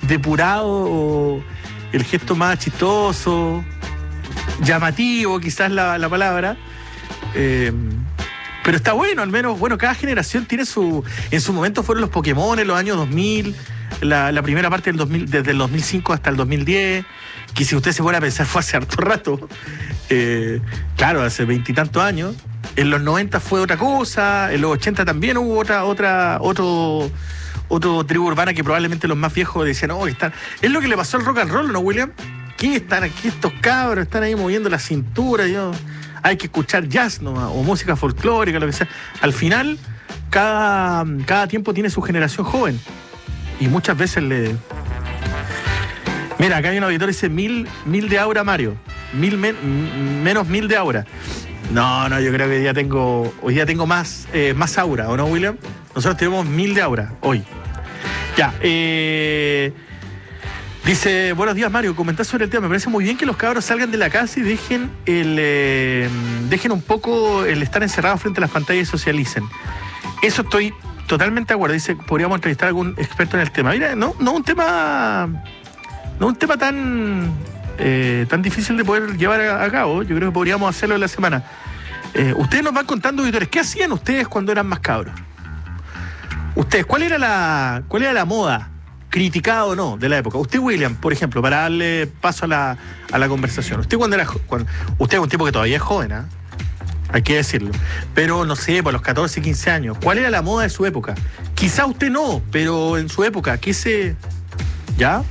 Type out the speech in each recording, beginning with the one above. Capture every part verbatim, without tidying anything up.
depurado o el gesto más chistoso, llamativo, quizás la, la palabra. Eh, pero está bueno, al menos, bueno, cada generación tiene su... En su momento fueron los Pokémon en los años dos mil, la, la primera parte del dos mil, desde el dos mil cinco hasta el dos mil diez, que si usted se pone a pensar fue hace harto rato. Eh, claro, hace veintitantos años. En los noventa fue otra cosa, en los ochenta también hubo otra, otra, otro, otro tribu urbana que probablemente los más viejos decían, oh, están... Es lo que le pasó al rock and roll, ¿no, William? ¿Qué están aquí estos cabros? Están ahí moviendo la cintura, yo... Hay que escuchar jazz nomás, o música folclórica, lo que sea. Al final, cada, cada tiempo tiene su generación joven. Y muchas veces le... Mira, acá hay un auditor que dice mil, mil de aura, Mario. Mil men, menos mil de aura. No, no, yo creo que hoy día tengo, hoy día tengo más, eh, más aura, ¿o no, William? Nosotros tenemos mil de aura hoy. Ya, eh... Dice, buenos días, Mario, comentás sobre el tema. Me parece muy bien que los cabros salgan de la casa y dejen el eh, dejen un poco el estar encerrados frente a las pantallas y socialicen. Eso estoy totalmente de acuerdo. Dice, podríamos entrevistar a algún experto en el tema. Mira, no, no un tema no un tema tan eh, tan difícil de poder llevar a, a cabo. Yo creo que podríamos hacerlo en la semana. Eh, ustedes nos van contando, auditores, ¿qué hacían ustedes cuando eran más cabros? Ustedes, ¿cuál era la cuál era la moda? Criticado o no, de la época. Usted, William, por ejemplo, para darle paso a la, a la conversación. Usted cuando era cuando, usted es un tipo que todavía es joven, ¿eh? Hay que decirlo. Pero, no sé, por los catorce, quince años, ¿cuál era la moda de su época? Quizá usted no, pero en su época, ¿qué se...? ¿Ya?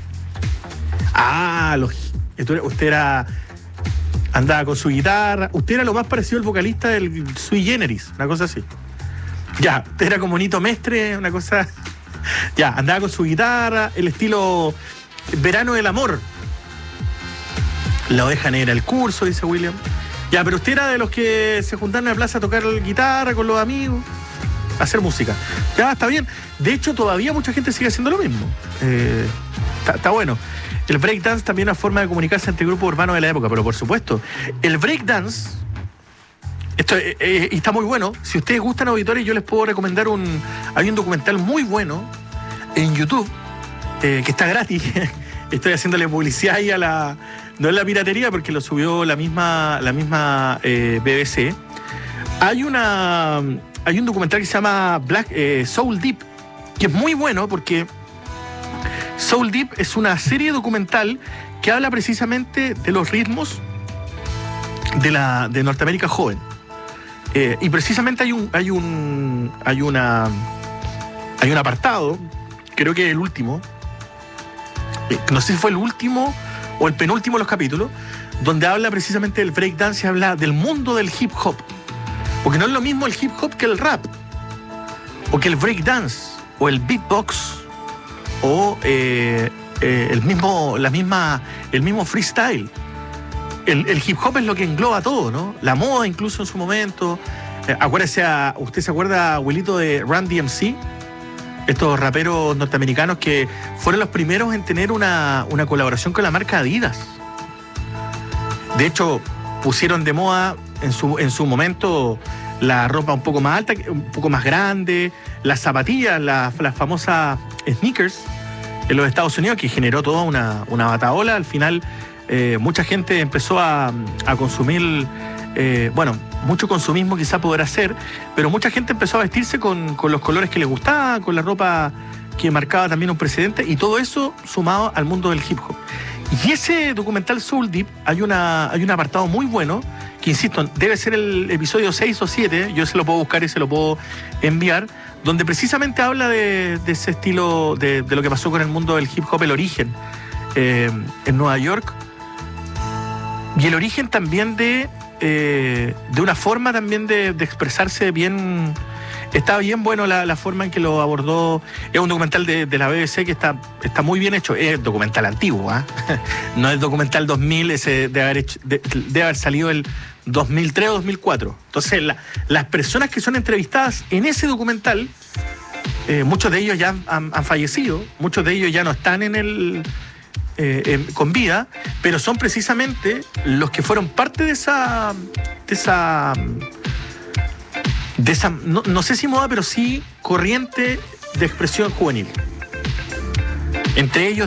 Ah, los, usted era... Andaba con su guitarra. Usted era lo más parecido al vocalista del Sui Generis, una cosa así. Ya, usted era como Nito Mestre, una cosa... Ya, andaba con su guitarra, el estilo verano del amor. La oveja negra, el curso, dice William. Ya, pero usted era de los que se juntaron en la plaza a tocar guitarra con los amigos, a hacer música. Ya, está bien. De hecho, todavía mucha gente sigue haciendo lo mismo. Eh, está, está bueno. El breakdance también es una forma de comunicarse entre grupos urbanos de la época, pero por supuesto, el breakdance... Esto eh, eh, está muy bueno. Si ustedes gustan, auditores, yo les puedo recomendar un... Hay un documental muy bueno en YouTube, eh, que está gratis. Estoy haciéndole publicidad ahí a la... No es la piratería, porque lo subió la misma, la misma eh, B B C. Hay una... Hay un documental que se llama Black eh, Soul Deep, que es muy bueno porque Soul Deep es una serie documental que habla precisamente de los ritmos de, la, de Norteamérica joven. Eh, y precisamente hay un hay un hay una hay un apartado, creo que es el último, eh, no sé si fue el último o el penúltimo de los capítulos, donde habla precisamente del breakdance y habla del mundo del hip hop, porque no es lo mismo el hip hop que el rap, o que el breakdance, o el beatbox, o eh, eh, el mismo la misma el mismo freestyle. El, el hip hop es lo que engloba todo, ¿no? La moda incluso en su momento. Eh, acuérdese, a, ¿usted se acuerda, abuelito, de Run D M C? Estos raperos norteamericanos que fueron los primeros en tener una, una colaboración con la marca Adidas. De hecho, pusieron de moda en su, en su momento la ropa un poco más alta, un poco más grande, las zapatillas, las, las famosas sneakers en los Estados Unidos, que generó toda una, una batahola. Al final... Eh, mucha gente empezó a, a consumir, eh, bueno, mucho consumismo quizá podrá ser, pero mucha gente empezó a vestirse con, con los colores que les gustaban, con la ropa que marcaba también un precedente, y todo eso sumado al mundo del hip hop. Y ese documental Soul Deep, hay, una, hay un apartado muy bueno, que insisto, debe ser el episodio seis o siete, yo se lo puedo buscar y se lo puedo enviar, donde precisamente habla de, de ese estilo, de, de lo que pasó con el mundo del hip hop, el origen eh, en Nueva York. Y el origen también de, eh, de una forma también de, de expresarse bien. Está bien bueno la, la forma en que lo abordó. Es un documental de, de la B B C que está, está muy bien hecho. Es documental antiguo, ¿eh? No es documental dos mil, ese de haber, hecho, de, de haber salido el dos mil tres o dos mil cuatro. Entonces, la, las personas que son entrevistadas en ese documental, eh, muchos de ellos ya han, han fallecido, muchos de ellos ya no están en el... Eh, eh, con vida, pero son precisamente los que fueron parte de esa de esa de esa no, no sé si moda, pero sí corriente de expresión juvenil. Entre ellos